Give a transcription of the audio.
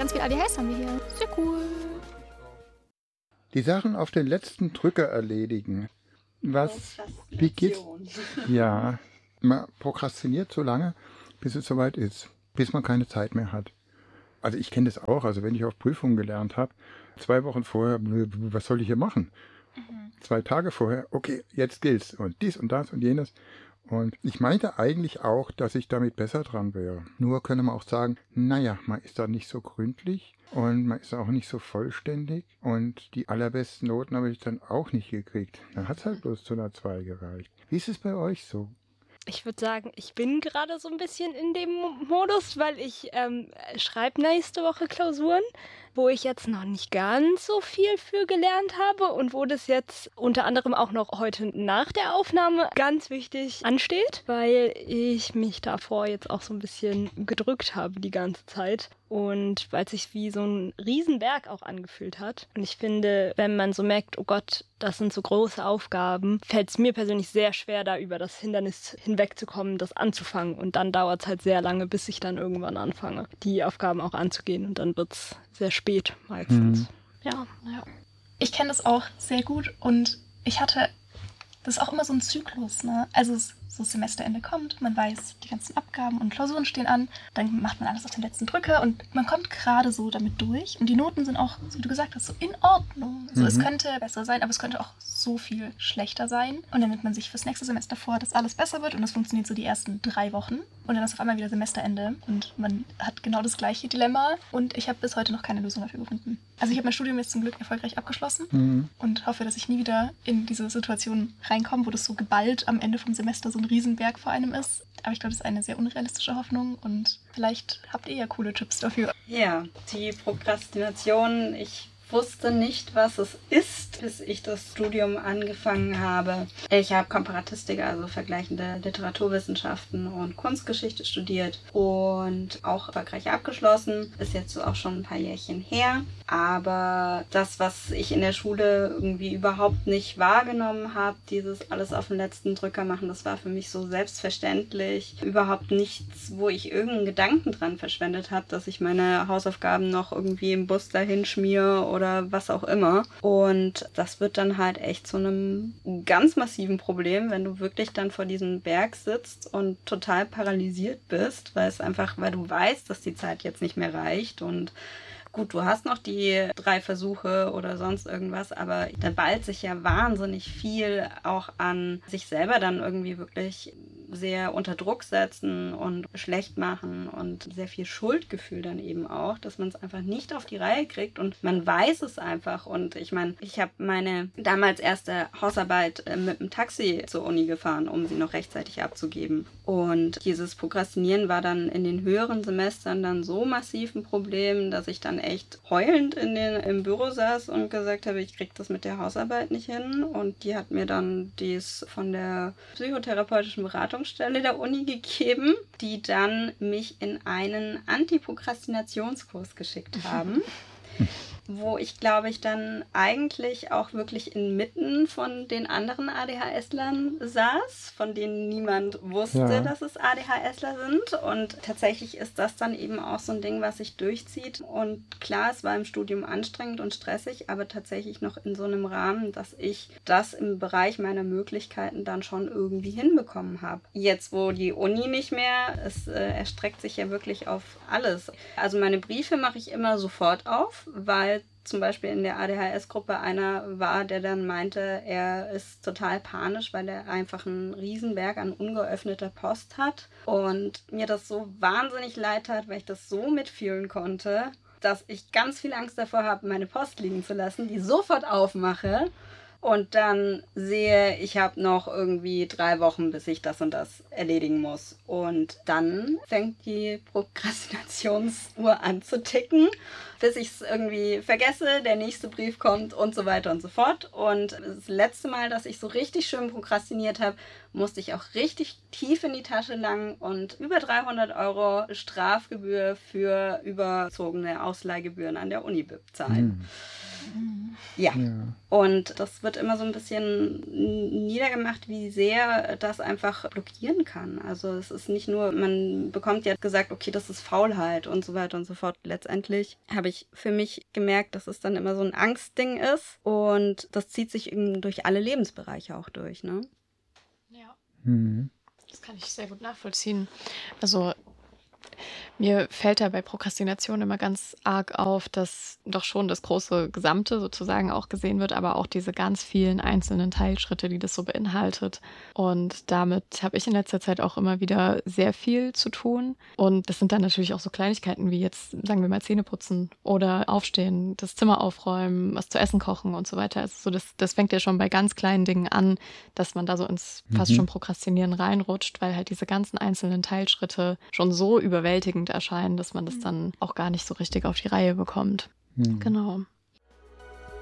ganz viel ADHS haben wir hier. Sehr cool. Die Sachen auf den letzten Drücker erledigen. Wie geht's? Ja, man prokrastiniert so lange, bis es soweit ist, bis man keine Zeit mehr hat. Also ich kenne das auch, also wenn ich auf Prüfungen gelernt habe, 2 Wochen vorher, was soll ich hier machen? 2 Tage vorher, okay, jetzt gilt's und dies und das und jenes. Und ich meinte eigentlich auch, dass ich damit besser dran wäre. Nur könnte man auch sagen, naja, man ist da nicht so gründlich und man ist auch nicht so vollständig. Und die allerbesten Noten habe ich dann auch nicht gekriegt. Dann hat es halt bloß zu einer 2 gereicht. Wie ist es bei euch so? Ich würde sagen, ich bin gerade so ein bisschen in dem Modus, weil ich schreibe nächste Woche Klausuren, wo ich jetzt noch nicht ganz so viel für gelernt habe und wo das jetzt unter anderem auch noch heute nach der Aufnahme ganz wichtig ansteht, weil ich mich davor jetzt auch so ein bisschen gedrückt habe die ganze Zeit. Und weil es sich wie so ein Riesenberg auch angefühlt hat. Und ich finde, wenn man so merkt, oh Gott, das sind so große Aufgaben, fällt es mir persönlich sehr schwer, da über das Hindernis hinwegzukommen, das anzufangen. Und dann dauert es halt sehr lange, bis ich dann irgendwann anfange, die Aufgaben auch anzugehen. Und dann wird es sehr spät meistens. Ja. Ich kenne das auch sehr gut und ich hatte, das ist auch immer so ein Zyklus, ne? Also so das Semesterende kommt, man weiß, die ganzen Abgaben und Klausuren stehen an, dann macht man alles auf den letzten Drücker und man kommt gerade so damit durch und die Noten sind auch, so wie du gesagt hast, so in Ordnung. So, es könnte besser sein, aber es könnte auch so viel schlechter sein und dann nimmt man sich fürs nächste Semester vor, dass alles besser wird und das funktioniert so die ersten 3 Wochen und dann ist auf einmal wieder Semesterende und man hat genau das gleiche Dilemma und ich habe bis heute noch keine Lösung dafür gefunden. Also ich habe mein Studium jetzt zum Glück erfolgreich abgeschlossen und hoffe, dass ich nie wieder in diese Situation reinkomme, wo das so geballt am Ende vom Semester so ein Riesenberg vor einem ist. Aber ich glaube, das ist eine sehr unrealistische Hoffnung und vielleicht habt ihr ja coole Tipps dafür. Ja, die Prokrastination, ich wusste nicht, was es ist, bis ich das Studium angefangen habe. Ich habe Komparatistik, also vergleichende Literaturwissenschaften und Kunstgeschichte studiert und auch erfolgreich abgeschlossen. Ist jetzt auch schon ein paar Jährchen her. Aber das, was ich in der Schule irgendwie überhaupt nicht wahrgenommen habe, dieses alles auf den letzten Drücker machen, das war für mich so selbstverständlich. Überhaupt nichts, wo ich irgendeinen Gedanken dran verschwendet habe, dass ich meine Hausaufgaben noch irgendwie im Bus dahin schmiere oder was auch immer. Und das wird dann halt echt zu einem ganz massiven Problem, wenn du wirklich dann vor diesem Berg sitzt und total paralysiert bist, weil du weißt, dass die Zeit jetzt nicht mehr reicht und gut, du hast noch die 3 Versuche oder sonst irgendwas, aber da ballt sich ja wahnsinnig viel auch an sich selber dann irgendwie wirklich sehr unter Druck setzen und schlecht machen und sehr viel Schuldgefühl dann eben auch, dass man es einfach nicht auf die Reihe kriegt und man weiß es einfach. Und ich meine, ich habe meine damals erste Hausarbeit mit dem Taxi zur Uni gefahren, um sie noch rechtzeitig abzugeben. Und dieses Prokrastinieren war dann in den höheren Semestern dann so massiv ein Problem, dass ich dann echt heulend im Büro saß und gesagt habe, ich kriege das mit der Hausarbeit nicht hin. Und die hat mir dann dies von der psychotherapeutischen Beratungsstelle der Uni gegeben, die dann mich in einen Antiprokrastinationskurs geschickt haben. Wo ich, glaube ich, dann eigentlich auch wirklich inmitten von den anderen ADHSlern saß, von denen niemand wusste, dass es ADHSler sind. Und tatsächlich ist das dann eben auch so ein Ding, was sich durchzieht. Und klar, es war im Studium anstrengend und stressig, aber tatsächlich noch in so einem Rahmen, dass ich das im Bereich meiner Möglichkeiten dann schon irgendwie hinbekommen habe. Jetzt, wo die Uni nicht mehr, es erstreckt sich ja wirklich auf alles. Also meine Briefe mache ich immer sofort auf, weil zum Beispiel in der ADHS-Gruppe einer war, der dann meinte, er ist total panisch, weil er einfach einen Riesenberg an ungeöffneter Post hat und mir das so wahnsinnig leid tat, weil ich das so mitfühlen konnte, dass ich ganz viel Angst davor habe, meine Post liegen zu lassen, die sofort aufmache und dann sehe, ich habe noch irgendwie 3 Wochen, bis ich das und das erledigen muss. Und dann fängt die Prokrastinationsuhr an zu ticken, bis ich es irgendwie vergesse, der nächste Brief kommt und so weiter und so fort. Und das letzte Mal, dass ich so richtig schön prokrastiniert habe, musste ich auch richtig tief in die Tasche langen und über 300 € Strafgebühr für überzogene Ausleihgebühren an der Uni zahlen. Ja. Und das wird immer so ein bisschen niedergemacht, wie sehr das einfach blockieren kann. Also es ist nicht nur, man bekommt ja gesagt, okay, das ist Faulheit und so weiter und so fort. Letztendlich habe ich für mich gemerkt, dass es dann immer so ein Angstding ist und das zieht sich eben durch alle Lebensbereiche auch durch, ne? Ja. Mhm. Das kann ich sehr gut nachvollziehen. Also mir fällt da bei Prokrastination immer ganz arg auf, dass doch schon das große Gesamte sozusagen auch gesehen wird, aber auch diese ganz vielen einzelnen Teilschritte, die das so beinhaltet. Und damit habe ich in letzter Zeit auch immer wieder sehr viel zu tun. Und das sind dann natürlich auch so Kleinigkeiten wie jetzt, sagen wir mal, Zähne putzen oder aufstehen, das Zimmer aufräumen, was zu essen kochen und so weiter. Also so das fängt ja schon bei ganz kleinen Dingen an, dass man da so ins fast schon Prokrastinieren reinrutscht, weil halt diese ganzen einzelnen Teilschritte schon so überwältigend erscheinen, dass man das dann auch gar nicht so richtig auf die Reihe bekommt. Genau.